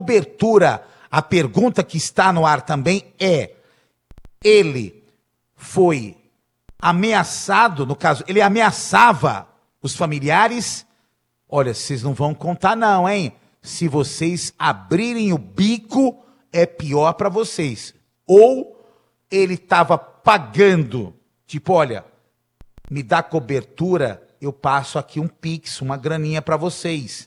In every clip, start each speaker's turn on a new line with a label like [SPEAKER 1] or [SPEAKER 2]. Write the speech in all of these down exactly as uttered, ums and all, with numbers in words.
[SPEAKER 1] cobertura, a pergunta que está no ar também é, ele foi ameaçado, no caso, ele ameaçava os familiares? Olha, vocês não vão contar não, hein? Se vocês abrirem o bico, é pior para vocês. Ou ele estava pagando, tipo, olha, me dá cobertura, eu passo aqui um pix, uma graninha para vocês.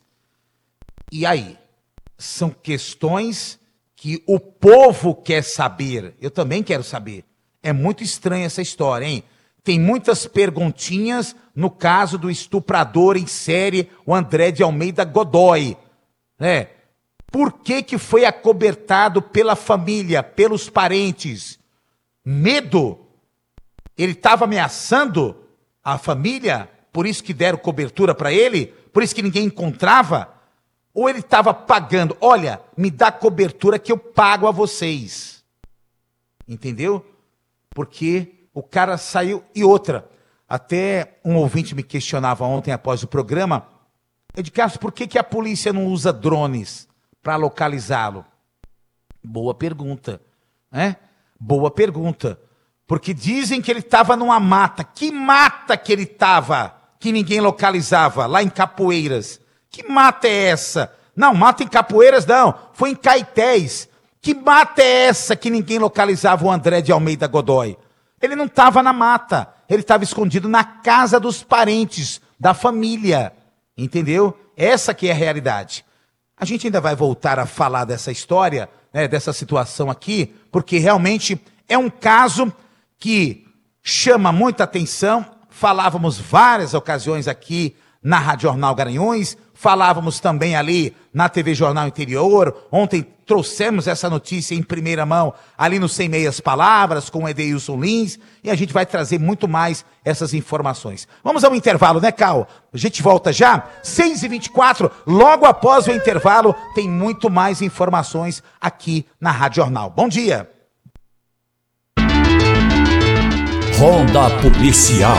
[SPEAKER 1] E aí? São questões que o povo quer saber. Eu também quero saber. É muito estranha essa história, hein? Tem muitas perguntinhas no caso do estuprador em série, o André de Almeida Godoy. Né? Por que que foi acobertado pela família, pelos parentes? Medo? Ele estava ameaçando a família? Por isso que deram cobertura para ele? Por isso que ninguém encontrava? Ou ele estava pagando? Olha, me dá cobertura que eu pago a vocês. Entendeu? Porque o cara saiu. E outra, até um ouvinte me questionava ontem após o programa, Ed Castro, por que que a polícia não usa drones para localizá-lo? Boa pergunta, né? Boa pergunta. Porque dizem que ele estava numa mata. Que mata que ele estava, que ninguém localizava, lá em Capoeiras? Que mata é essa? Não, mata em Capoeiras não, foi em Caetés. Que mata é essa que ninguém localizava o André de Almeida Godoy? Ele não estava na mata, ele estava escondido na casa dos parentes, da família, entendeu? Essa que é a realidade. A gente ainda vai voltar a falar dessa história, né, dessa situação aqui, porque realmente é um caso que chama muita atenção. Falávamos várias ocasiões aqui na Rádio Jornal Garanhuns, falávamos também ali na T V Jornal Interior. Ontem trouxemos essa notícia em primeira mão ali no Sem Meias Palavras com o Edeilson Lins, e a gente vai trazer muito mais essas informações. Vamos ao intervalo, né, Cal? A gente volta já, seis e vinte e quatro, logo após o intervalo tem muito mais informações aqui na Rádio Jornal. Bom dia!
[SPEAKER 2] Ronda Policial.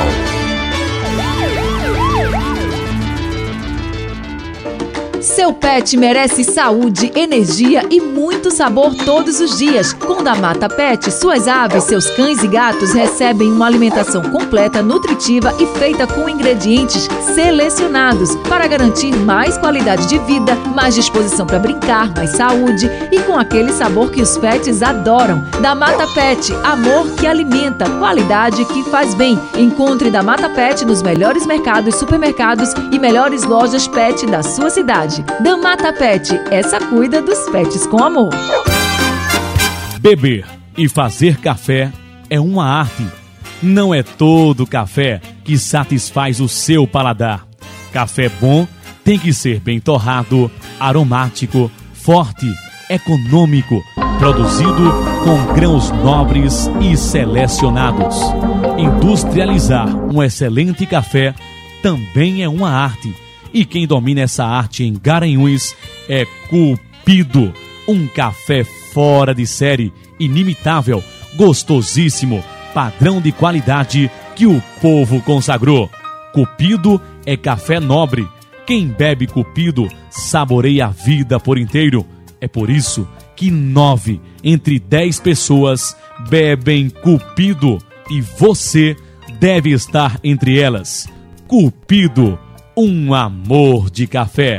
[SPEAKER 3] Seu pet merece saúde, energia e muito sabor todos os dias. Com Da Mata Pet, suas aves, seus cães e gatos recebem uma alimentação completa, nutritiva e feita com ingredientes selecionados para garantir mais qualidade de vida, mais disposição para brincar, mais saúde e com aquele sabor que os pets adoram. Da Mata Pet, amor que alimenta, qualidade que faz bem. Encontre Da Mata Pet nos melhores mercados, supermercados e melhores lojas pet da sua cidade. Da Mata Pet, essa cuida dos pets com amor.
[SPEAKER 4] Beber e fazer café é uma arte. Não é todo café que satisfaz o seu paladar. Café bom tem que ser bem torrado, aromático, forte, econômico, produzido com grãos nobres e selecionados. Industrializar um excelente café também é uma arte. E quem domina essa arte em Garanhuns é Cupido. Um café fora de série, inimitável, gostosíssimo, padrão de qualidade que o povo consagrou. Cupido é café nobre. Quem bebe Cupido saboreia a vida por inteiro. É por isso que nove entre dez pessoas bebem Cupido. E você deve estar entre elas. Cupido. Um amor de café.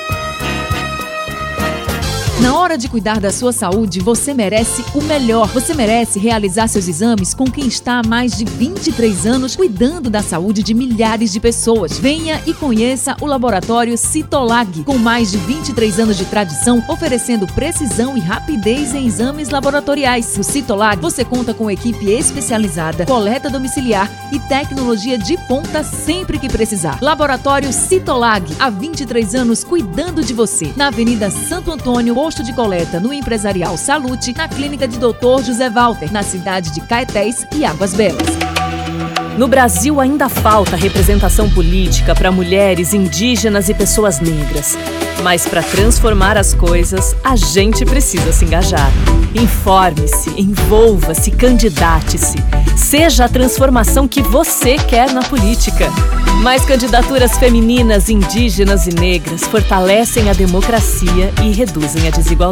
[SPEAKER 3] Na hora de cuidar da sua saúde, você merece o melhor. Você merece realizar seus exames com quem está há mais de vinte e três anos cuidando da saúde de milhares de pessoas. Venha e conheça o laboratório Citolag, com mais de vinte e três anos de tradição, oferecendo precisão e rapidez em exames laboratoriais. No Citolag, você conta com equipe especializada, coleta domiciliar e tecnologia de ponta sempre que precisar. Laboratório Citolag, há vinte e três anos cuidando de você. Na Avenida Santo Antônio, posto de coleta no Empresarial Salute, na Clínica de doutor José Walter, na cidade de Caetés e Águas Belas.
[SPEAKER 5] No Brasil ainda falta representação política para mulheres, indígenas e pessoas negras. Mas para transformar as coisas, a gente precisa se engajar. Informe-se, envolva-se, candidate-se. Seja a transformação que você quer na política. Mais candidaturas femininas, indígenas e negras fortalecem a democracia e reduzem a desigualdade.